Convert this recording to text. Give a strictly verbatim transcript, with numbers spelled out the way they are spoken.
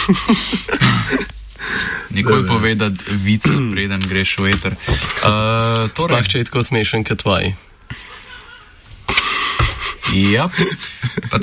Nikoli povedati vice, preden greš v eter. Uh, torej, Sploh če je tako smešen kot tvoj. Ja, pa